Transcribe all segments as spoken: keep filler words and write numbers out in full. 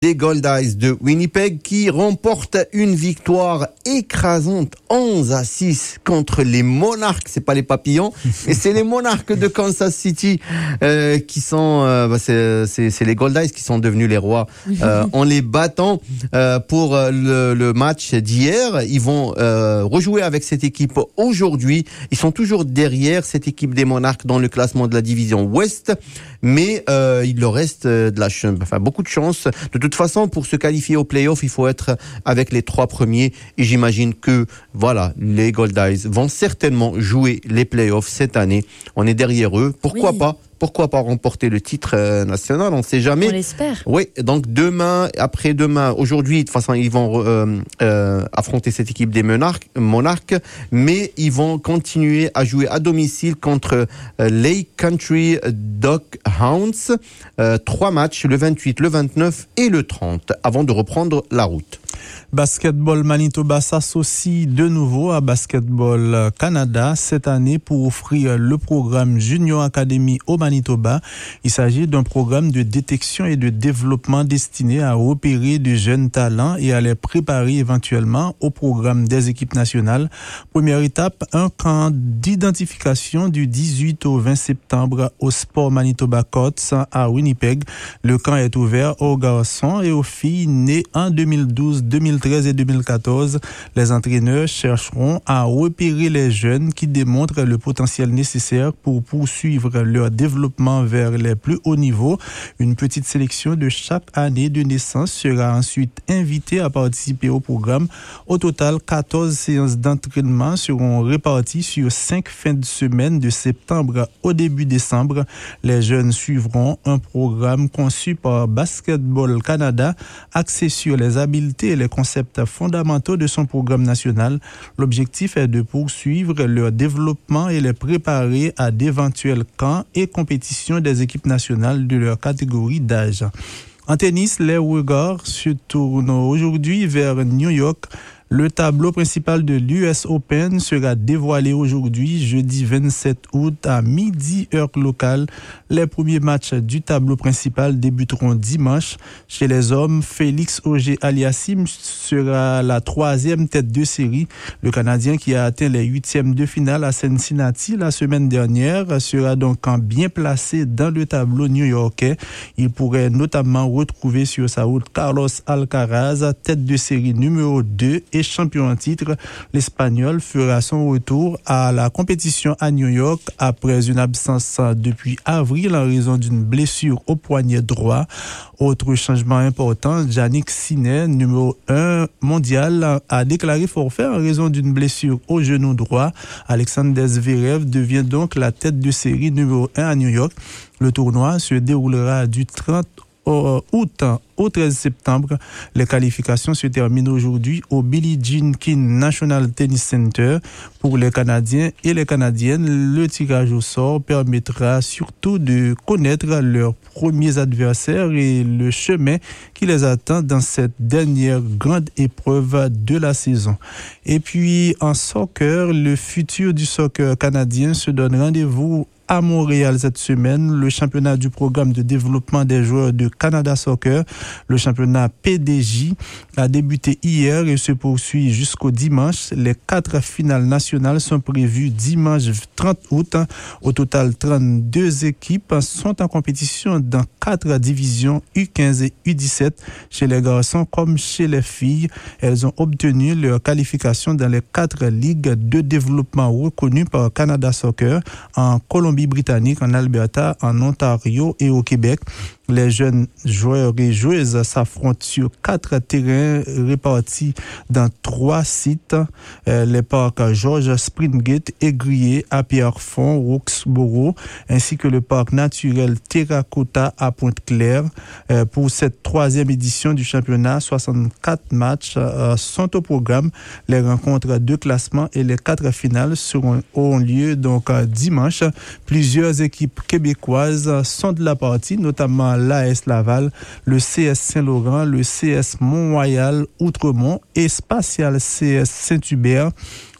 Les Goldies de Winnipeg qui remportent une victoire écrasante onze à six contre les Monarchs. C'est pas les Papillons, mais c'est les Monarchs de Kansas City euh, qui sont, euh, bah c'est, c'est, c'est les Goldies qui sont devenus les rois euh, en les battant euh, pour le, le match d'hier. Ils vont euh, rejouer avec cette équipe aujourd'hui. Ils sont toujours derrière cette équipe des Monarchs dans le classement de la division Ouest, mais euh, il leur reste de la chance, enfin beaucoup de chance. De toute façon, pour se qualifier aux playoffs, il faut être avec les trois premiers. Et j'imagine que, voilà, les Goldies vont certainement jouer les playoffs cette année. On est derrière eux. Pourquoi oui. pas Pourquoi pas remporter le titre euh, national? On ne sait jamais. On l'espère. Oui, donc demain, après-demain, aujourd'hui, de toute façon, ils vont euh, euh, affronter cette équipe des Monarchs, Monarchs, mais ils vont continuer à jouer à domicile contre euh, Lake Country Doghounds. Euh, trois matchs, le vingt-huit, le vingt-neuf et le trente, avant de reprendre la route. Basketball Manitoba s'associe de nouveau à Basketball Canada cette année pour offrir le programme Junior Academy au Manitoba. Il s'agit d'un programme de détection et de développement destiné à repérer de jeunes talents et à les préparer éventuellement au programme des équipes nationales. Première étape, un camp d'identification du dix-huit au vingt septembre au Sport Manitoba Courts à Winnipeg. Le camp est ouvert aux garçons et aux filles nés en deux mille douze, deux mille treize et deux mille quatorze. Les entraîneurs chercheront à repérer les jeunes qui démontrent le potentiel nécessaire pour poursuivre leur développement vers les plus hauts niveaux. Une petite sélection de chaque année de naissance sera ensuite invitée à participer au programme. Au total, quatorze séances d'entraînement seront réparties sur cinq fins de semaine de septembre au début décembre. Les jeunes suivront un programme conçu par Basketball Canada axé sur les habiletés et les concepts fondamentaux de son programme national. L'objectif est de poursuivre leur développement et les préparer à d'éventuels camps et compétitions des équipes nationales de leur catégorie d'âge. En tennis, les regards se tournent aujourd'hui vers New York. Le tableau principal de l'U S Open sera dévoilé aujourd'hui, jeudi vingt-sept août à midi heure locale. Les premiers matchs du tableau principal débuteront dimanche. Chez les hommes, Félix Auger-Aliassime sera la troisième tête de série. Le Canadien qui a atteint les huitièmes de finale à Cincinnati la semaine dernière sera donc bien placé dans le tableau new-yorkais. Il pourrait notamment retrouver sur sa route Carlos Alcaraz, tête de série numéro deux et champion en titre. L'Espagnol fera son retour à la compétition à New York après une absence depuis avril en raison d'une blessure au poignet droit. Autre changement important, Jannik Sinner, numéro un mondial, a déclaré forfait en raison d'une blessure au genou droit. Alexander Zverev devient donc la tête de série numéro un à New York. Le tournoi se déroulera du trente août au treize septembre. Les qualifications se terminent aujourd'hui au Billie Jean King National Tennis Center. Pour les Canadiens et les Canadiennes, le tirage au sort permettra surtout de connaître leurs premiers adversaires et le chemin qui les attend dans cette dernière grande épreuve de la saison. Et puis en soccer, le futur du soccer canadien se donne rendez-vous à Montréal cette semaine. Le championnat du programme de développement des joueurs de Canada Soccer, le championnat P D J, a débuté hier et se poursuit jusqu'au dimanche. Les quatre finales nationales sont prévues dimanche trente août. Au total, trente-deux équipes sont en compétition dans quatre divisions U quinze et U dix-sept. Chez les garçons comme chez les filles, elles ont obtenu leur qualification dans les quatre ligues de développement reconnues par Canada Soccer en Colombie-Britannique, en Alberta, en Ontario et au Québec. Les jeunes joueurs et joueuses s'affrontent sur quatre terrains répartis dans trois sites. Euh, les parcs George Springate, Aigrier, à Pierrefonds, Roxborough, ainsi que le parc naturel Terracotta à Pointe-Claire. Euh, pour cette troisième édition du championnat, soixante-quatre matchs euh, sont au programme. Les rencontres de classement et les quatre finales seront, auront lieu donc euh, dimanche. Plusieurs équipes québécoises sont de la partie, notamment l'A S Laval, le C S Saint-Laurent, le C S Mont-Royal Outremont et Spatial C S Saint-Hubert.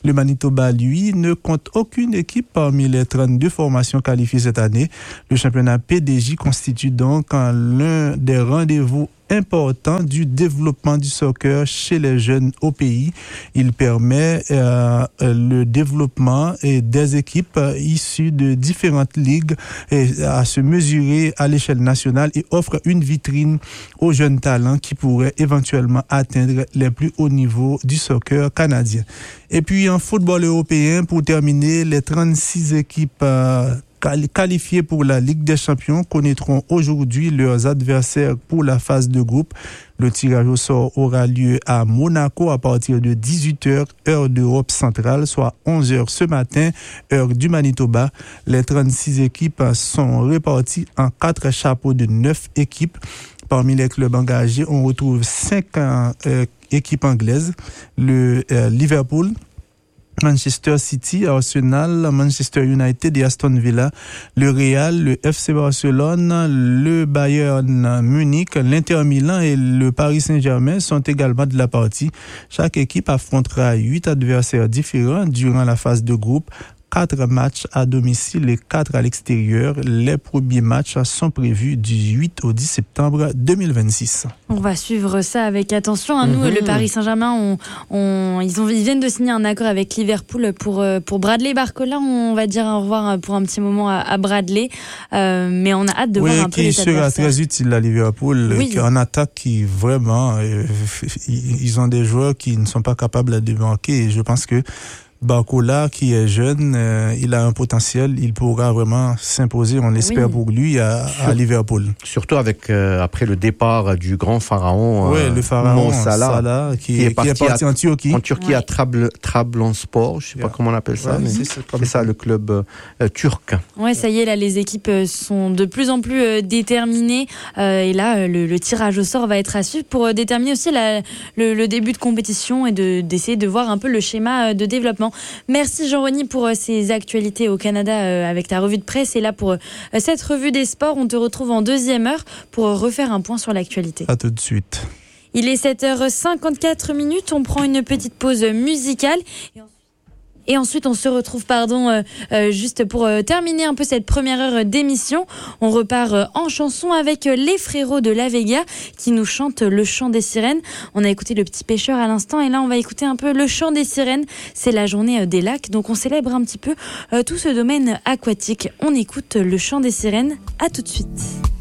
Le Manitoba, lui, ne compte aucune équipe parmi les trente-deux formations qualifiées cette année. Le championnat P D J constitue donc l'un des rendez-vous important du développement du soccer chez les jeunes au pays. Il permet euh, le développement et des équipes euh, issues de différentes ligues et à se mesurer à l'échelle nationale et offre une vitrine aux jeunes talents qui pourraient éventuellement atteindre les plus hauts niveaux du soccer canadien. Et puis en football européen, pour terminer, les trente-six équipes euh, qualifiés pour la Ligue des Champions connaîtront aujourd'hui leurs adversaires pour la phase de groupe. Le tirage au sort aura lieu à Monaco à partir de dix-huit heures, heure d'Europe centrale, soit onze heures ce matin, heure du Manitoba. Les trente-six équipes sont réparties en quatre chapeaux de neuf équipes. Parmi les clubs engagés, on retrouve cinq euh, équipes anglaises. Le euh, Liverpool, Manchester City, Arsenal, Manchester United et Aston Villa, le Real, le F C Barcelone, le Bayern Munich, l'Inter Milan et le Paris Saint-Germain sont également de la partie. Chaque équipe affrontera huit adversaires différents durant la phase de groupe. Quatre matchs à domicile et quatre à l'extérieur. Les premiers matchs sont prévus du huit au dix septembre deux mille vingt-six. On va suivre ça avec attention. Hein. Nous, mm-hmm. le Paris Saint-Germain, on, on, ils, ont, ils viennent de signer un accord avec Liverpool pour, pour Bradley Barcola. On va dire au revoir pour un petit moment à, à Bradley. Euh, mais on a hâte de oui, voir un peu les adversaires. Oui, qui sera très utile à Liverpool. Oui. En attaque, qui vraiment, euh, ils ont des joueurs qui ne sont pas capables de manquer. Et je pense que Barcola, qui est jeune, euh, il a un potentiel, il pourra vraiment s'imposer, on l'espère oui. pour lui, à, à Liverpool. Surtout avec euh, après le départ du grand pharaon, oui, euh, le pharaon Salah, Salah qui, qui, est qui est parti à, en Turquie. En Turquie ouais. à Trabl, Trabzonspor, je ne sais yeah. pas comment on appelle ça, ouais, mais c'est, c'est, c'est ça le club euh, turc. Ouais, ça y est, là les équipes sont de plus en plus euh, déterminées euh, et là le, le tirage au sort va être à suivre pour euh, déterminer aussi la, le, le début de compétition et de, d'essayer de voir un peu le schéma de développement. Merci Jean-Rony pour euh, ces actualités au Canada euh, avec ta revue de presse. Et là pour euh, cette revue des sports, on te retrouve en deuxième heure pour euh, refaire un point sur l'actualité. À tout de suite. Il est sept heures cinquante-quatre minutes, on prend une petite pause musicale. Et ensuite... Et ensuite, on se retrouve, pardon, euh, euh, juste pour euh, terminer un peu cette première heure d'émission. On repart euh, en chanson avec euh, les frérots de La Vega qui nous chantent le chant des sirènes. On a écouté Le Petit Pêcheur à l'instant et là, on va écouter un peu le chant des sirènes. C'est la journée euh, des lacs, donc on célèbre un petit peu euh, tout ce domaine aquatique. On écoute le chant des sirènes. À tout de suite.